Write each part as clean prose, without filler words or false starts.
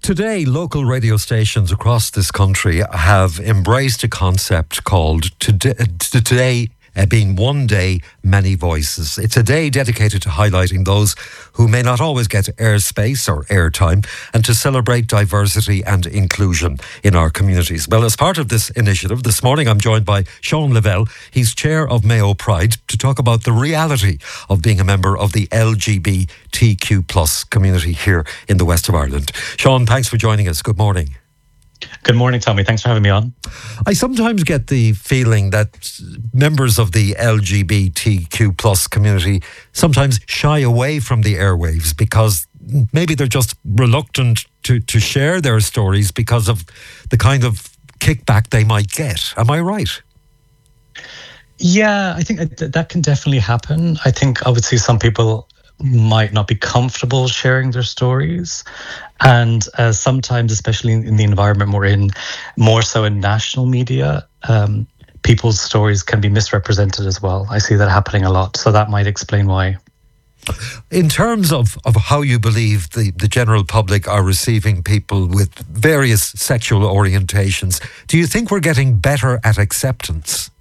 Today, local radio stations across this country have embraced a concept called Today being One Day, Many Voices. It's a day dedicated to highlighting those who may not always get airspace or airtime and to celebrate diversity and inclusion in our communities. Well, as part of this initiative, this morning I'm joined by Sean Lavelle. He's chair of Mayo Pride to talk about the reality of being a member of the LGBTQ plus community here in the west of Ireland. Sean, thanks for joining us. Good morning. Good morning, Tommy. Thanks for having me on. I sometimes get the feeling that members of the LGBTQ plus community sometimes shy away from the airwaves because maybe they're just reluctant to share their stories because of the kind of kickback they might get. Am I right? Yeah, I think that can definitely happen. I think obviously some people might not be comfortable sharing their stories. And sometimes, especially in the environment we're in, more so in national media, people's stories can be misrepresented as well. I see that happening a lot. So that might explain why. In terms of how you believe the general public are receiving people with various sexual orientations, do you think we're getting better at acceptance?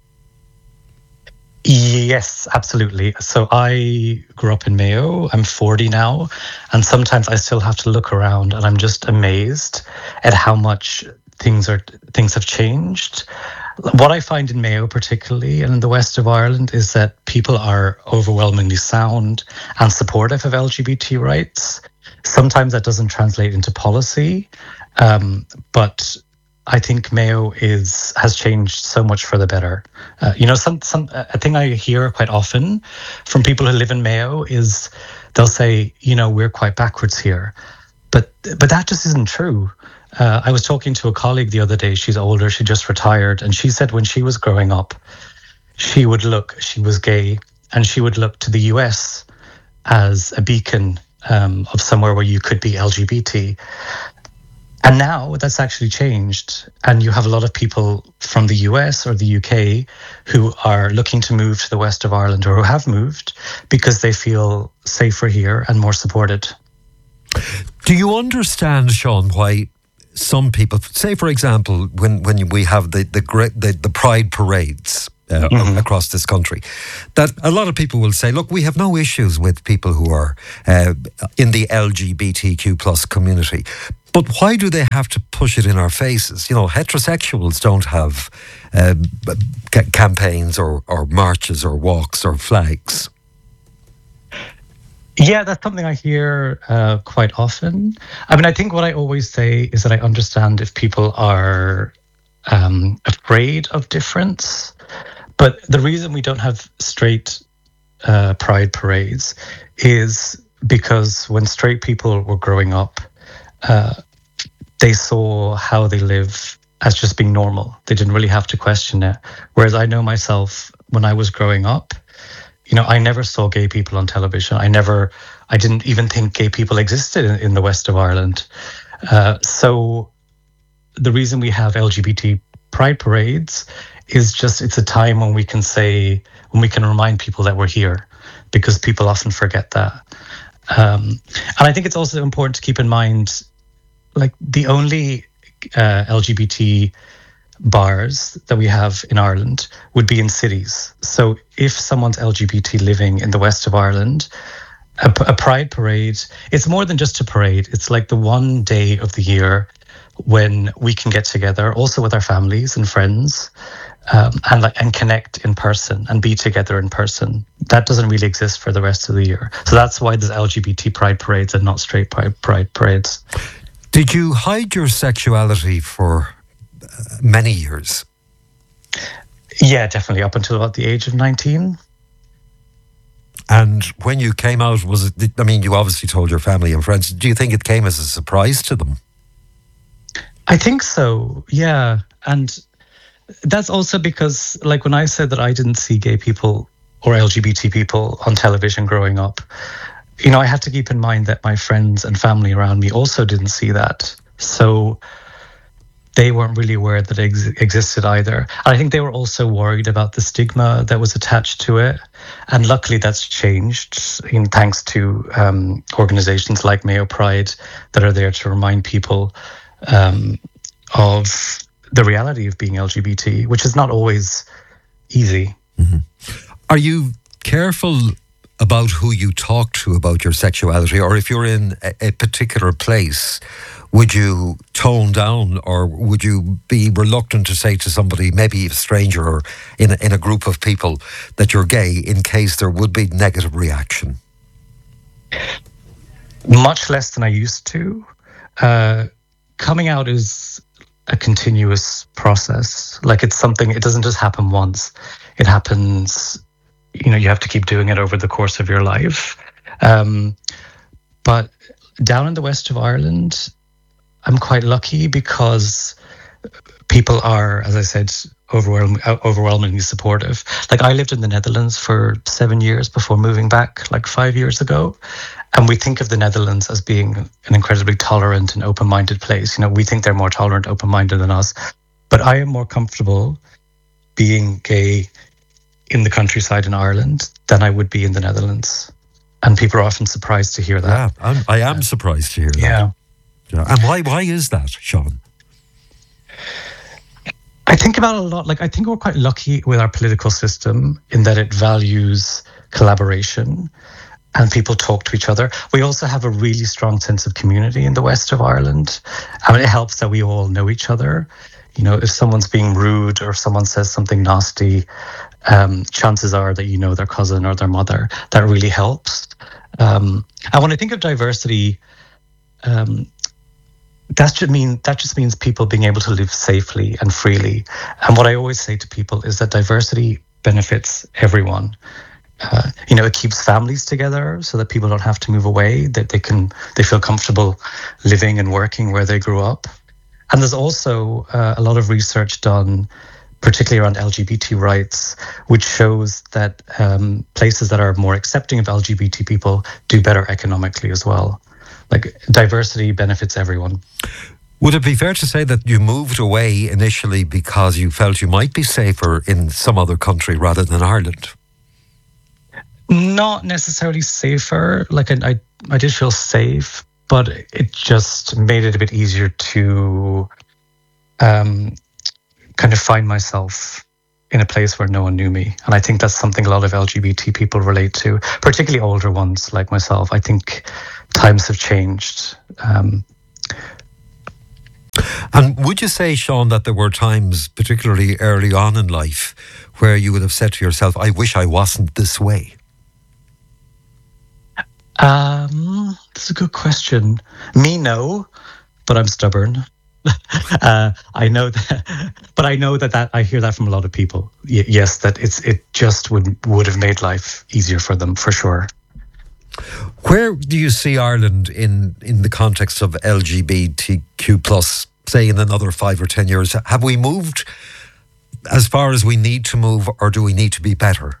Yes, absolutely. So I grew up in Mayo. I'm 40 now. And sometimes I still have to look around and I'm just amazed at how much things have changed. What I find in Mayo particularly and in the west of Ireland is that people are overwhelmingly sound and supportive of LGBT rights. Sometimes that doesn't translate into policy, but I think Mayo has changed so much for the better. A thing I hear quite often from people who live in Mayo is they'll say, we're quite backwards here, but that just isn't true. I was talking to a colleague the other day. She's older. She just retired, and she said when she was growing up, she was gay, and she would look to the US as a beacon of somewhere where you could be LGBT. And now that's actually changed. And you have a lot of people from the US or the UK who are looking to move to the west of Ireland or who have moved because they feel safer here and more supported. Do you understand, Sean, why some people, say for example, when we have the Pride parades across this country, that a lot of people will say, look, we have no issues with people who are in the LGBTQ plus community. But why do they have to push it in our faces? Heterosexuals don't have campaigns or marches or walks or flags. Yeah, that's something I hear quite often. I mean, I think what I always say is that I understand if people are afraid of difference. But the reason we don't have straight pride parades is because when straight people were growing up, they saw how they live as just being normal. They didn't really have to question it. Whereas I know myself, when I was growing up, I never saw gay people on television. I didn't even think gay people existed in the west of Ireland. So the reason we have LGBT pride parades is just it's a time when we can remind people that we're here, because people often forget that. And I think it's also important to keep in mind, like, the only LGBT bars that we have in Ireland would be in cities. So if someone's LGBT living in the west of Ireland, a pride parade, it's more than just a parade. It's like the one day of the year when we can get together, also with our families and friends, and connect in person and be together in person. That doesn't really exist for the rest of the year. So that's why there's LGBT pride parades and not straight pride parades. Did you hide your sexuality for many years? Yeah, definitely, up until about the age of 19. And when you came out, you obviously told your family and friends. Do you think it came as a surprise to them? I think so, yeah. And that's also because, like, when I said that I didn't see gay people or LGBT people on television growing up, I had to keep in mind that my friends and family around me also didn't see that. So they weren't really aware that it existed either. And I think they were also worried about the stigma that was attached to it. And luckily that's changed thanks to organizations like Mayo Pride that are there to remind people of the reality of being LGBT, which is not always easy. Mm-hmm. Are you careful about who you talk to about your sexuality, or if you're in a particular place, would you tone down, or would you be reluctant to say to somebody, maybe a stranger or in a group of people, that you're gay in case there would be negative reaction? Much less than I used to. Coming out is a continuous process. Like, it's something, it doesn't just happen once. It happens, you have to keep doing it over the course of your life. But down in the west of Ireland, I'm quite lucky because people are, as I said, overwhelmingly supportive. Like, I lived in the Netherlands for 7 years before moving back, like 5 years ago. And we think of the Netherlands as being an incredibly tolerant and open-minded place. We think they're more tolerant, open-minded than us. But I am more comfortable being gay in the countryside in Ireland than I would be in the Netherlands. And people are often surprised to hear that. Yeah, I am surprised to hear that. Yeah. And why is that, Sean? I think about it a lot. Like, I think we're quite lucky with our political system in that it values collaboration and people talk to each other. We also have a really strong sense of community in the west of Ireland. I mean, it helps that we all know each other. If someone's being rude or if someone says something nasty, chances are that you know their cousin or their mother. That really helps. And when I think of diversity, that just means people being able to live safely and freely. And what I always say to people is that diversity benefits everyone. It keeps families together so that people don't have to move away, that they feel comfortable living and working where they grew up. And there's also a lot of research done, particularly around LGBT rights, which shows that places that are more accepting of LGBT people do better economically as well. Like, diversity benefits everyone. Would it be fair to say that you moved away initially because you felt you might be safer in some other country rather than Ireland? Not necessarily safer. Like, I did feel safe, but it just made it a bit easier to kind of find myself in a place where no one knew me. And I think that's something a lot of LGBT people relate to, particularly older ones like myself. I think times have changed. And would you say, Sean, that there were times, particularly early on in life, where you would have said to yourself, I wish I wasn't this way? That's a good question. Me, no, but I'm stubborn. I know that I hear that from a lot of people. Yes, that it just would have made life easier for them, for sure. Where do you see Ireland in the context of LGBTQ plus, say, in another 5 or 10 years? Have we moved as far as we need to move, or do we need to be better?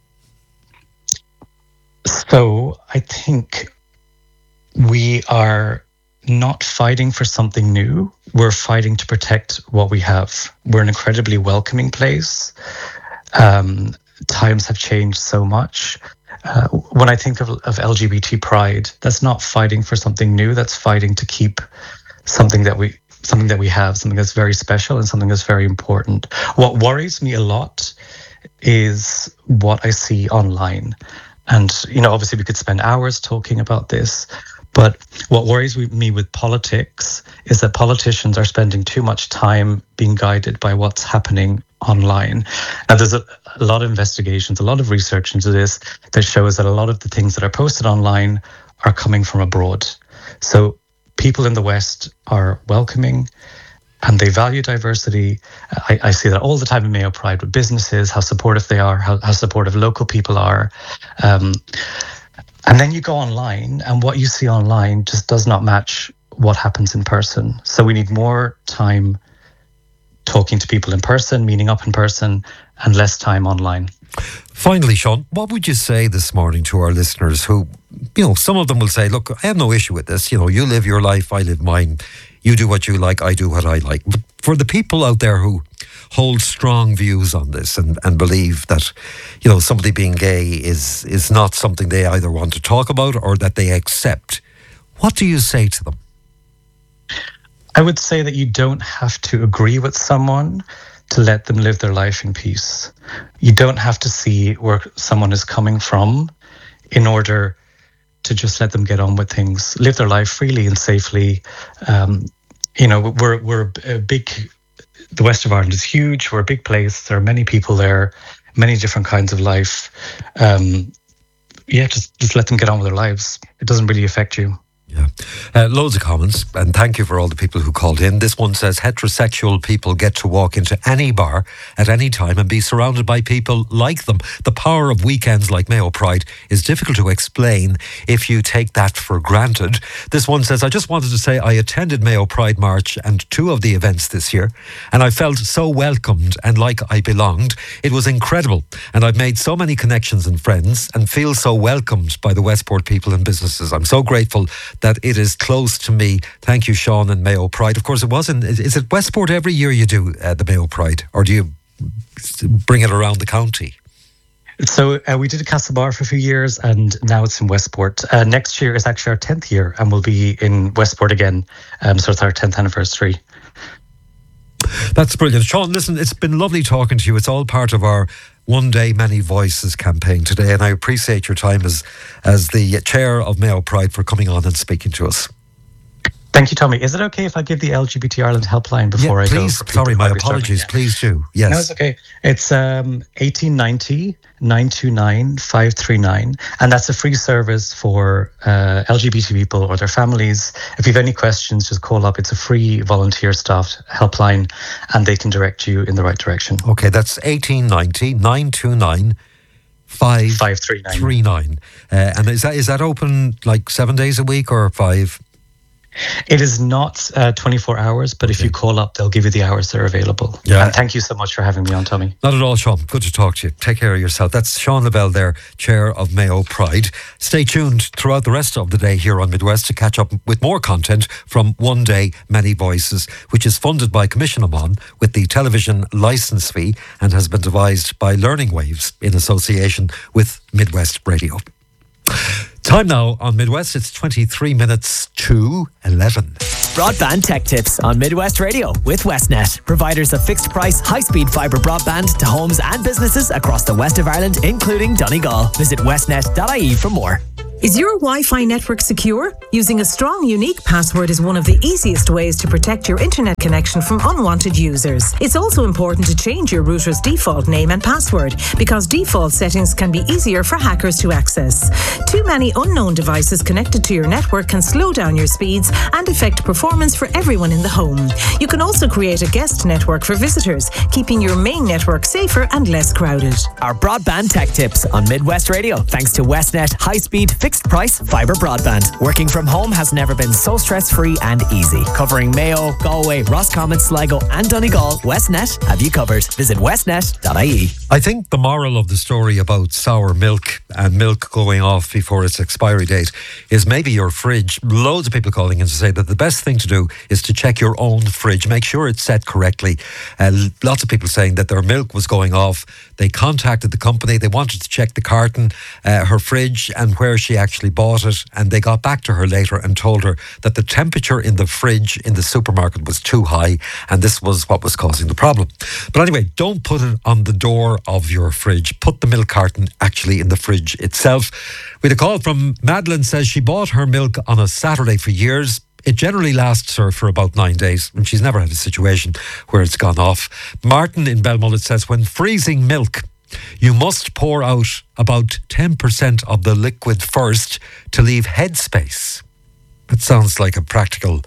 So I think we are not fighting for something new. We're fighting to protect what we have. We're an incredibly welcoming place. Times have changed so much. When I think of LGBT pride, that's not fighting for something new. That's fighting to keep something that we have, something that's very special and something that's very important. What worries me a lot is what I see online. And, obviously we could spend hours talking about this, but what worries me with politics is that politicians are spending too much time being guided by what's happening online. Now, there's a lot of investigations, a lot of research into this that shows that a lot of the things that are posted online are coming from abroad. So people in the West are welcoming and they value diversity. I see that all the time in Mayo Pride with businesses, how supportive they are, how supportive local people are. And then you go online and what you see online just does not match what happens in person. So we need more time talking to people in person, meeting up in person, and less time online. Finally, Sean, what would you say this morning to our listeners who, some of them will say, look, I have no issue with this. You live your life, I live mine. You do what you like, I do what I like. But for the people out there who hold strong views on this and believe that, somebody being gay is not something they either want to talk about or that they accept, what do you say to them? I would say that you don't have to agree with someone to let them live their life in peace. You don't have to see where someone is coming from in order to just let them get on with things, live their life freely and safely. We're a big, the west of Ireland is huge. We're a big place. There are many people there, many different kinds of life. Just let them get on with their lives. It doesn't really affect you. Yeah. Loads of comments, and thank you for all the people who called in. This one says, heterosexual people get to walk into any bar at any time and be surrounded by people like them. The power of weekends like Mayo Pride is difficult to explain if you take that for granted. This one says, I just wanted to say I attended Mayo Pride March and 2 of the events this year, and I felt so welcomed and like I belonged. It was incredible, and I've made so many connections and friends and feel so welcomed by the Westport people and businesses. I'm so grateful that it is close to me. Thank you, Sean, and Mayo Pride. Of course, is it Westport every year you do the Mayo Pride, or do you bring it around the county? So we did a Castlebar for a few years, and now it's in Westport. Next year is actually our 10th year, and we'll be in Westport again. So it's our 10th anniversary. That's brilliant. Sean, listen, it's been lovely talking to you. It's all part of our One Day Many Voices campaign today, and I appreciate your time as the chair of Mayo Pride for coming on and speaking to us. Thank you, Tommy. Is it okay if I give the LGBT Ireland helpline before I go? Please. Sorry, my apologies. Please do. Yes. No, it's okay. It's 1890 929 539, and that's a free service for LGBT people or their families. If you have any questions, just call up. It's a free volunteer staffed helpline, and they can direct you in the right direction. Okay, that's 1890 929 539. And is that open like 7 days a week or 5? It is not 24 hours, but if you call up, they'll give you the hours that are available. Yeah. And thank you so much for having me on, Tommy. Not at all, Sean. Good to talk to you. Take care of yourself. That's Sean Lavelle there, Chair of Mayo Pride. Stay tuned throughout the rest of the day here on Midwest to catch up with more content from One Day Many Voices, which is funded by Commission Amon with the television licence fee and has been devised by Learning Waves in association with Midwest Radio. Time now on Midwest, it's 23 minutes to 11. Broadband Tech Tips on Midwest Radio with Westnet, providers of fixed price, high-speed fibre broadband to homes and businesses across the west of Ireland, including Donegal. Visit westnet.ie for more. Is your Wi-Fi network secure? Using a strong, unique password is one of the easiest ways to protect your internet connection from unwanted users. It's also important to change your router's default name and password because default settings can be easier for hackers to access. Too many unknown devices connected to your network can slow down your speeds and affect performance for everyone in the home. You can also create a guest network for visitors, keeping your main network safer and less crowded. Our Broadband Tech Tips on Midwest Radio, thanks to Westnet high-speed fixed price fibre broadband. Working from home has never been so stress-free and easy. Covering Mayo, Galway, Roscommon, Sligo and Donegal, Westnet have you covered. Visit westnet.ie. I think the moral of the story about sour milk and milk going off before its expiry date is maybe your fridge. Loads of people calling in to say that the best thing to do is to check your own fridge. Make sure it's set correctly. Lots of people saying that their milk was going off. They contacted the company. They wanted to check the carton, her fridge and where she actually bought it. And they got back to her later and told her that the temperature in the fridge in the supermarket was too high. And this was what was causing the problem. But anyway, don't put it on the door of your fridge. Put the milk carton actually in the fridge itself. We had a call from Madeline, says she bought her milk on a Saturday for years. It generally lasts her for about 9 days, and she's never had a situation where it's gone off. Martin in Belmullet says, when freezing milk, you must pour out about 10% of the liquid first to leave headspace. That sounds like a practical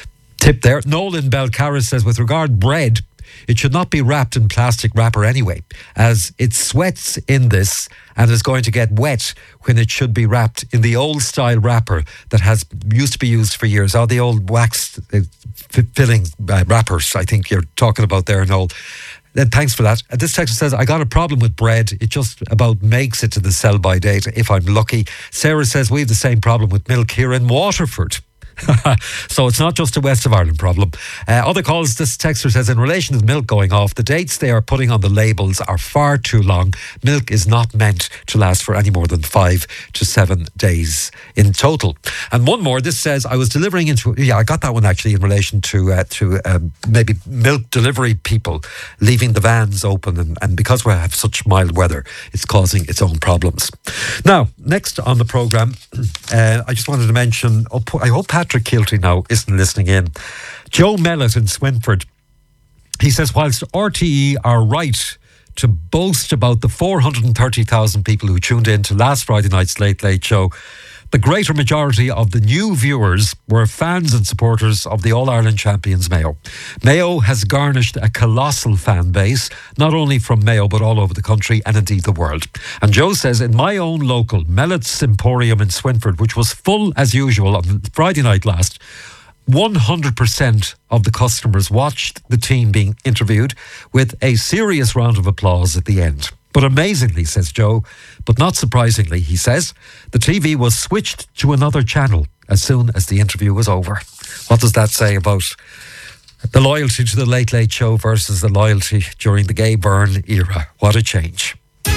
tip there. Noel in Belcarra says, with regard bread, it should not be wrapped in plastic wrapper anyway, as it sweats in this and is going to get wet when it should be wrapped in the old style wrapper that has used to be used for years. Oh, the old wax filling wrappers, I think you're talking about there, Noel. Thanks for that. This text says, I got a problem with bread. It just about makes it to the sell-by date if I'm lucky. Sarah says, we have the same problem with milk here in Waterford. So it's not just a West of Ireland problem. Other calls, this texter says, in relation to the milk going off, the dates they are putting on the labels are far too long. Milk is not meant to last for any more than 5 to 7 days in total. And one more, this says, I was delivering into, I got that one actually in relation to maybe milk delivery people leaving the vans open, and because we have such mild weather, it's causing its own problems. Now, next on the programme, I just wanted to mention, I hope Patrick Kilty now isn't listening in. Joe Mellett in Swinford, he says, whilst RTE are right to boast about the 430,000 people who tuned in to last Friday night's Late Late Show, the greater majority of the new viewers were fans and supporters of the All-Ireland champions Mayo. Mayo has garnished a colossal fan base, not only from Mayo but all over the country and indeed the world. And Joe says, in my own local Mellett's Emporium in Swinford, which was full as usual on Friday night last, 100% of the customers watched the team being interviewed with a serious round of applause at the end. But amazingly, says Joe, but not surprisingly, he says, the TV was switched to another channel as soon as the interview was over. What does that say about the loyalty to the Late Late Show versus the loyalty during the Gay Byrne era? What a change.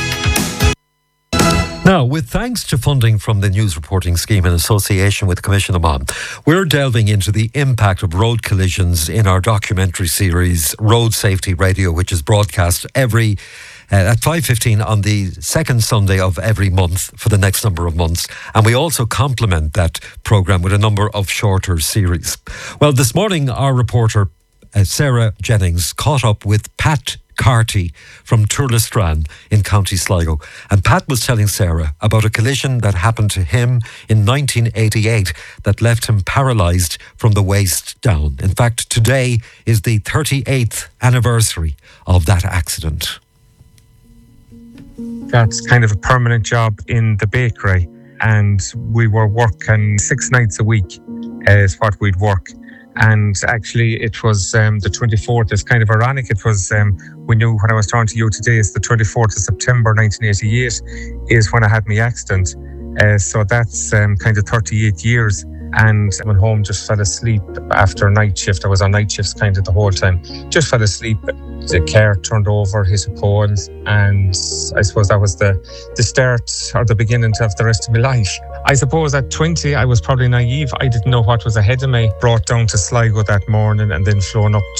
Now, with thanks to funding from the News Reporting Scheme in association with Commission Amman, we're delving into the impact of road collisions in our documentary series, Road Safety Radio, which is broadcast every at 5:15 on the second Sunday of every month for the next number of months. And we also complement that programme with a number of shorter series. Well, this morning, our reporter, Sarah Jennings, caught up with Pat Carty from Turlestran in County Sligo. And Pat was telling Sarah about a collision that happened to him in 1988 that left him paralysed from the waist down. In fact, today is the 38th anniversary of that accident. That's kind of a permanent job in the bakery, and we were working 6 nights a week is what we'd work. And actually it was the 24th. It's kind of ironic. It was we knew when I was talking to you today, it's the 24th of September 1988 is when I had my accident. So that's kind of 38 years. And I went home, just fell asleep after a night shift. I was on night shifts kind of the whole time. Just fell asleep. The car turned over, hit a pole, and I suppose that was the start or the beginning of the rest of my life. I suppose at 20, I was probably naive. I didn't know what was ahead of me. Brought down to Sligo that morning and then flown up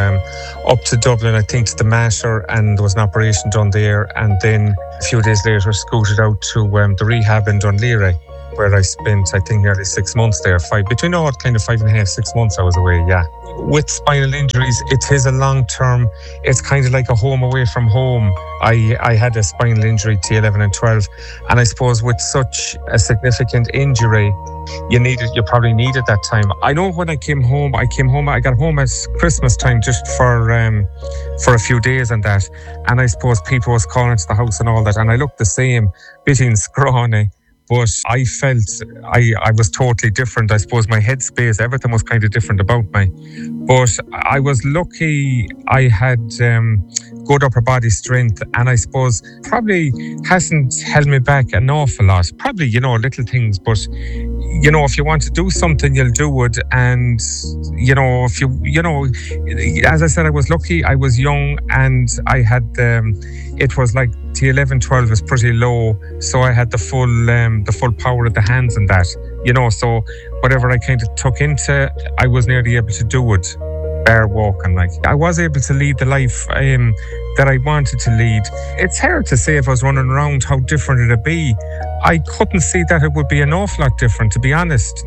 to Dublin, I think to the Mater, and there was an operation done there. And then a few days later, scooted out to the rehab in Dunleary, where I spent, I think, nearly 6 months there. Between 5.5, 6 months I was away, yeah. With spinal injuries, it is a long-term, it's kind of like a home away from home. I had a spinal injury to 11 and 12, and I suppose with such a significant injury, you probably needed that time. I know when I got home at Christmas time just for a few days and that, and I suppose people was calling to the house and all that, and I looked the same, bit in scrawny. But I felt I was totally different. I suppose my headspace, everything was kind of different about me. But I was lucky I had good upper body strength, and I suppose probably hasn't held me back an awful lot. Probably, little things, but, if you want to do something, you'll do it. And, if you, as I said, I was lucky. I was young, and I had, it was like the 11, 12 was pretty low. So I had the full power of the hands and that, so whatever I kind of took into, I was nearly able to do it. Bare walking, I was able to lead the life that I wanted to lead. It's hard to say if I was running around how different it'd be. I couldn't see that it would be an awful lot different, to be honest.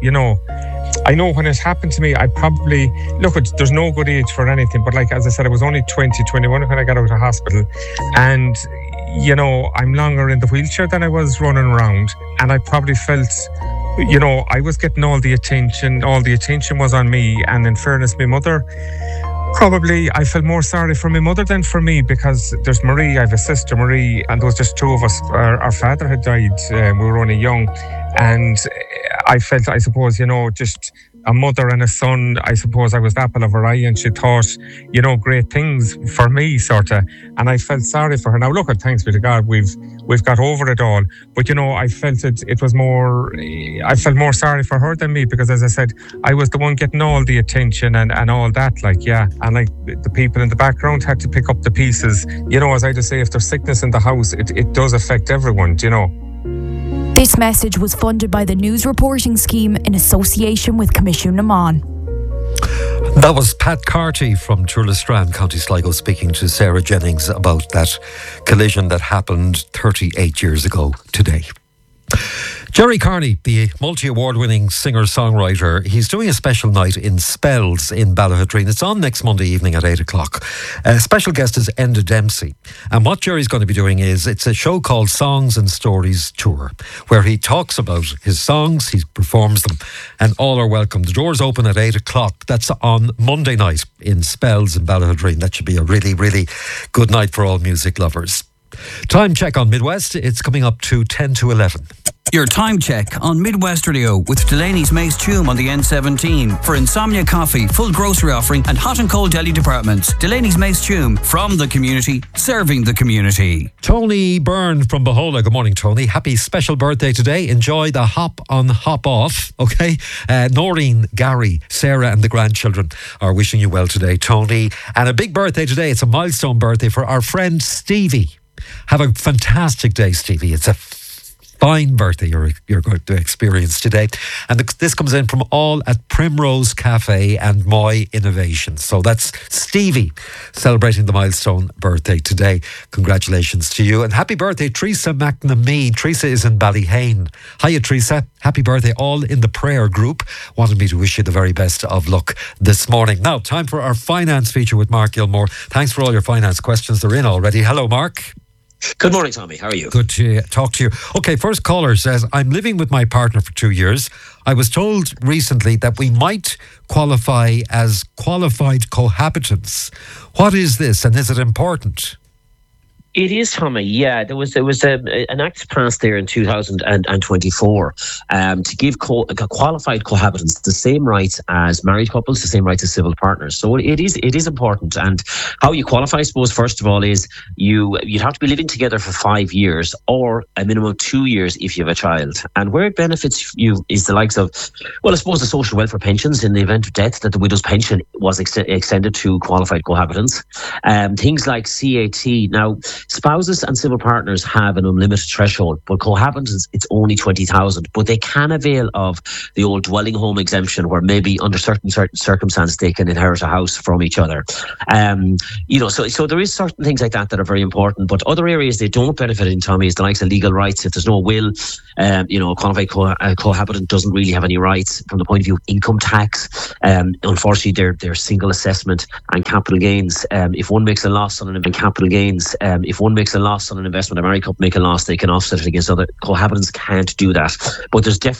I know when it happened to me, I probably, there's no good age for anything, but as I said, I was only 20, 21 when I got out of hospital, and I'm longer in the wheelchair than I was running around, and I probably felt, I was getting all the attention was on me. And in fairness, my mother, probably I felt more sorry for my mother than for me, because there's Marie, I have a sister, Marie, and there was just two of us. Our father had died, we were only young, and I felt, I suppose, just a mother and a son. I suppose I was the apple of her eye, and she thought, you know, great things for me, sort of. And I felt sorry for her. Now, look, thanks be to God, we've got over it all. But, you know, I felt it was more, I felt more sorry for her than me, because, as I said, I was the one getting all the attention and all that, like, yeah. And like the people in the background had to pick up the pieces. You know, as I just say, if there's sickness in the house, it does affect everyone, you know. This message was funded by the News Reporting Scheme in association with Commission Naman. That was Pat Carty from Turlestrand, County Sligo, speaking to Sarah Jennings about that collision that happened 38 years ago today. Jerry Carney, the multi-award-winning singer-songwriter, he's doing a special night in Spells in Ballahadreen. It's on next Monday evening at 8 o'clock. Special guest is Enda Dempsey. And what Jerry's going to be doing is, it's a show called Songs and Stories Tour, where he talks about his songs, he performs them, and all are welcome. The doors open at 8 o'clock. That's on Monday night in Spells in Ballahadreen. That should be a really, really good night for all music lovers. Time check on Midwest. It's coming up to 10 to 11. Your time check on Midwest Radio with Delaney's Mace Tume on the N17 for Insomnia Coffee, full grocery offering and hot and cold deli departments. Delaney's Mace Tume, from the community, serving the community. Tony Byrne from Bohola. Good morning, Tony. Happy special birthday today. Enjoy the hop on, hop off, okay? Noreen, Gary, Sarah and the grandchildren are wishing you well today, Tony. And a big birthday today. It's a milestone birthday for our friend Stevie. Have a fantastic day, Stevie. It's a fine birthday you're going to experience today. And this comes in from all at Primrose Cafe and Moy Innovations. So that's Stevie celebrating the milestone birthday today. Congratulations to you. And happy birthday, Teresa McNamee. Teresa is in Ballyhane. Hiya, Teresa. Happy birthday, all in the prayer group. Wanted me to wish you the very best of luck this morning. Now, time for our finance feature with Mark Gilmore. Thanks for all your finance questions. They're in already. Hello, Mark. Good morning, Tommy. How are you? Good to talk to you. Okay, first caller says, I'm living with my partner for 2 years. I was told recently that we might qualify as qualified cohabitants. What is this, and is it important? It is, Tommy. Yeah, there was an act passed there in 2024 to give qualified cohabitants the same rights as married couples, the same rights as civil partners. So it is important. And how you qualify, I suppose, first of all, is you'd have to be living together for 5 years, or a minimum of 2 years if you have a child. And where it benefits you is the likes of, well, I suppose the social welfare pensions in the event of death, that the widow's pension was extended to qualified cohabitants. Things like CAT. Now, spouses and civil partners have an unlimited threshold, but cohabitants, it's only 20,000. But they can avail of the old dwelling home exemption, where maybe under certain circumstances they can inherit a house from each other. So there is certain things like that that are very important. But other areas they don't benefit in, Tommy, is the likes of legal rights. If there's no will, a qualified cohabitant doesn't really have any rights from the point of view of income tax. Unfortunately, their single assessment and capital gains. If one makes a loss on if one makes a loss on an investment, a married couple make a loss, they can offset it against other. Cohabitants can't do that. But there's definitely